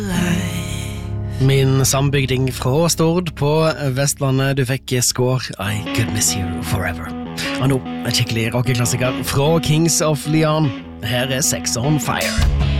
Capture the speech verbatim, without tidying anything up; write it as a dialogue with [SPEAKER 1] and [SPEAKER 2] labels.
[SPEAKER 1] Min sambygding fra Stord på Vestlandet. Du fikk Score, I Could Miss You Forever. Og nå, en skikkelig rockeklassiker fra Kings of Leon. Her er Sex on Fire.